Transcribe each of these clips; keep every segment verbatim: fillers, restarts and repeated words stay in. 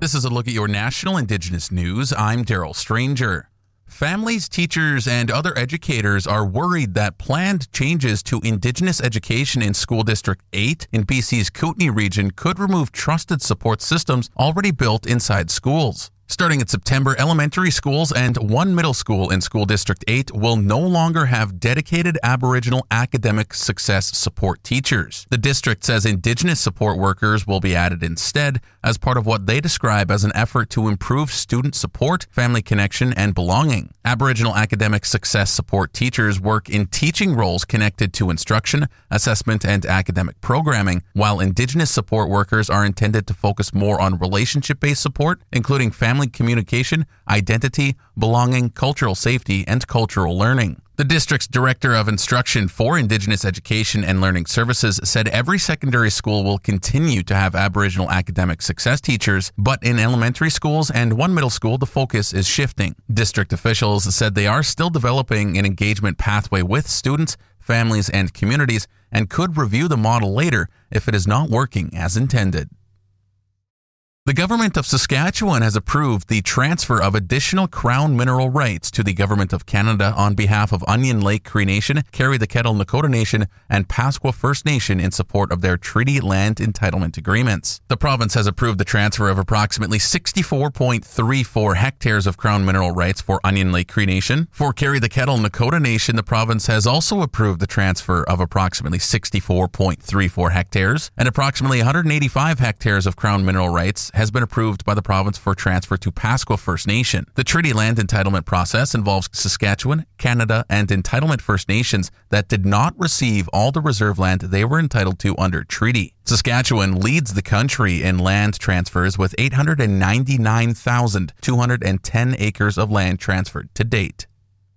This is a look at your national Indigenous news. I'm Daryl Stranger. Families, teachers, and other educators are worried that planned changes to Indigenous education in School District eight in B C's Kootenay region could remove trusted support systems already built inside schools. Starting in September, elementary schools and one middle school in School District eight will no longer have dedicated Aboriginal academic success support teachers. The district says Indigenous support workers will be added instead as part of what they describe as an effort to improve student support, family connection, and belonging. Aboriginal academic success support teachers work in teaching roles connected to instruction, assessment, and academic programming, while Indigenous support workers are intended to focus more on relationship-based support, including family Family communication, identity, belonging, cultural safety, and cultural learning. The district's Director of Instruction for Indigenous Education and Learning Services said every secondary school will continue to have Aboriginal academic success teachers, but in elementary schools and one middle school, the focus is shifting. District officials said they are still developing an engagement pathway with students, families, and communities, and could review the model later if it is not working as intended. The government of Saskatchewan has approved the transfer of additional Crown mineral rights to the Government of Canada on behalf of Onion Lake Cree Nation, Carry the Kettle Nakota Nation, and Pasqua First Nation in support of their treaty land entitlement agreements. The province has approved the transfer of approximately sixty-four point three four hectares of Crown mineral rights for Onion Lake Cree Nation. For Carry the Kettle Nakota Nation, the province has also approved the transfer of approximately sixty-four point three four hectares, and approximately one hundred eighty-five hectares of Crown mineral rights has been approved by the province for transfer to Pasqua First Nation. The treaty land entitlement process involves Saskatchewan, Canada, and entitlement First Nations that did not receive all the reserve land they were entitled to under treaty. Saskatchewan leads the country in land transfers with eight hundred ninety-nine thousand two hundred ten acres of land transferred to date.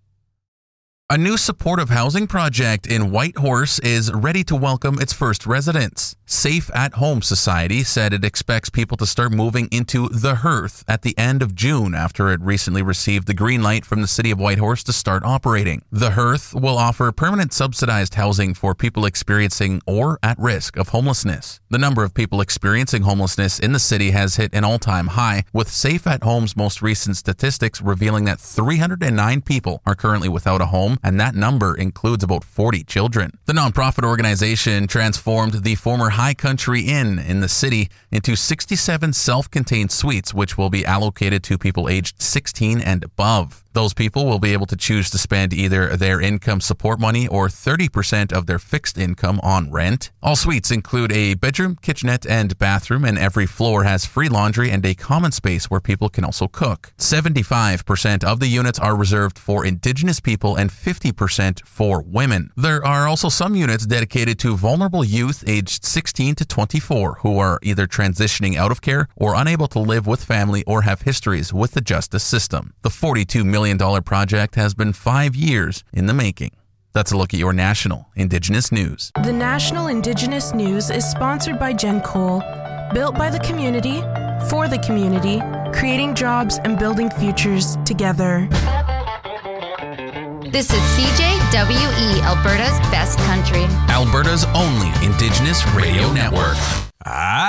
A new supportive housing project in Whitehorse is ready to welcome its first residents. Safe at Home Society said it expects people to start moving into the hearth at the end of June after it recently received the green light from the city of Whitehorse to start operating. The hearth will offer permanent subsidized housing for people experiencing or at risk of homelessness. The number of people experiencing homelessness in the city has hit an all-time high, with Safe at Home's most recent statistics revealing that three hundred nine people are currently without a home, and that number includes about forty children. The nonprofit organization transformed the former High Country Inn in the city into sixty-seven self-contained suites, which will be allocated to people aged sixteen and above. Those people will be able to choose to spend either their income support money or thirty percent of their fixed income on rent. All suites include a bedroom, kitchenette, and bathroom, and every floor has free laundry and a common space where people can also cook. seventy-five percent of the units are reserved for Indigenous people and fifty percent for women. There are also some units dedicated to vulnerable youth aged sixteen to twenty-four who are either transitioning out of care or unable to live with family or have histories with the justice system. The forty-two million dollars project has been five years in the making. That's a look at your national Indigenous news. The National Indigenous News is sponsored by Gen Cole, built by the community, for the community, creating jobs and building futures together. This is C J W E, Alberta's best country. Alberta's only Indigenous radio network. Ah.